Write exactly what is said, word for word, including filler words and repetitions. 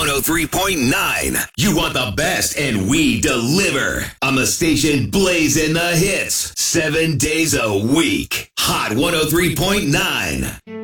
one oh three point nine. You want the best, and we deliver. On the station blazing the hits seven days a week. Hot one oh three point nine.